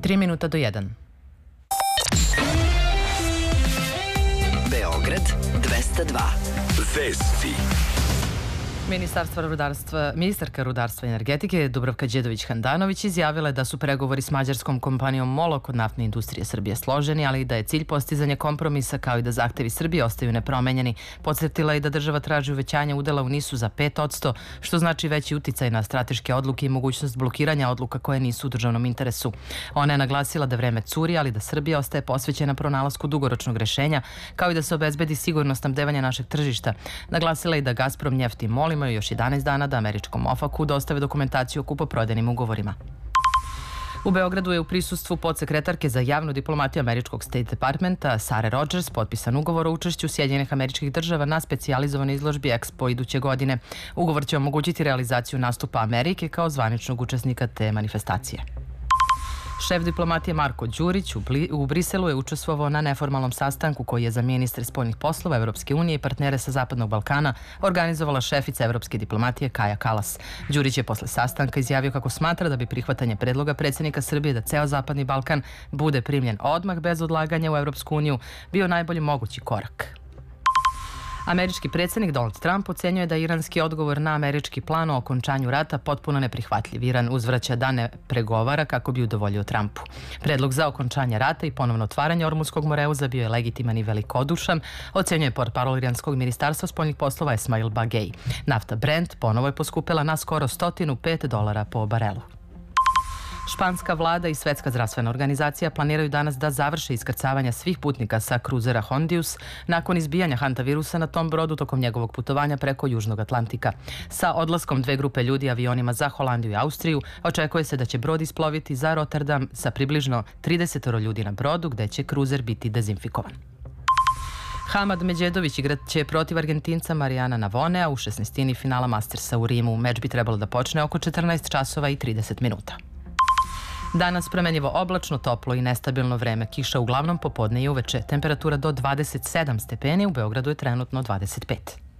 3 minuta do 1. Beograd 202. Vesti. Ministarka rudarstva i energetike Dubravka Đedović-Handanović izjavila je da su pregovori s mađarskom kompanijom MOL kod naftne industrije Srbije složeni, ali i da je cilj postizanje kompromisa kao i da zahtevi Srbije ostaju nepromenjeni. Podsjetila je da država traži uvećanje udela u NIS-u za 5%, što znači veći uticaj na strateške odluke i mogućnost blokiranja odluka koje nisu u državnom interesu. Ona je naglasila da vreme curi, ali da Srbija ostaje posvećena pronalasku dugoročnog rešenja, kao i da se obezbedi sigurno snabdevanje našeg tržišta. Naglasila je da Gazprom, Neft i MOL imaju još 11 dana da američkom OFAC-u dostave dokumentaciju o kupoprodajnim ugovorima. U Beogradu je u prisustvu podsekretarke za javnu diplomatiju američkog State Departmenta Sare Rogers potpisan ugovor o učešću Sjedinjenih Američkih Država na specijalizovanoj izložbi Expo iduće godine. Ugovor će omogućiti realizaciju nastupa Amerike kao zvaničnog učesnika te manifestacije. Šef diplomatije Marko Đurić u Briselu je učestvovao na neformalnom sastanku koji je za ministre spoljnih poslova Evropske unije i partnere sa Zapadnog Balkana organizovala šefica evropske diplomatije Kaja Kalas. Đurić je posle sastanka izjavio kako smatra da bi prihvatanje predloga predsjednika Srbije da ceo Zapadni Balkan bude primljen odmah bez odlaganja u Evropsku uniju bio najbolji mogući korak. Američki predsjednik Donald Trump ocenjuje da je iranski odgovor na američki plan o okončanju rata potpuno neprihvatljiv. Iran uzvraća da ne pregovara kako bi udovoljio Trumpu. Predlog za okončanje rata i ponovno otvaranje Ormuzskog moreuza bio je legitiman i velikodušan, ocenjuje portparol iranskog ministarstva spoljnih poslova Esmail Bagej. Nafta Brent ponovo je poskupela na skoro $105 po barelu. Španska vlada i Svetska zdravstvena organizacija planiraju danas da završe iskrcavanja svih putnika sa kruzera Hondius nakon izbijanja hantavirusa na tom brodu tokom njegovog putovanja preko Južnog Atlantika. Sa odlaskom 2 grupe ljudi avionima za Holandiju i Austriju očekuje se da će brod isploviti za Rotterdam sa približno 30 ljudi na brodu, gde će kruzer biti dezinfikovan. Hamad Međedović igrat će protiv Argentinca Marijana Navonea u 16. finala Mastersa u Rimu. Meč bi trebalo da počne oko 14 časova i 30 minuta. Danas promenljivo oblačno, toplo i nestabilno vreme. Kiša uglavnom popodne i uveče. Temperatura do 27 stepeni, u Beogradu je trenutno 25.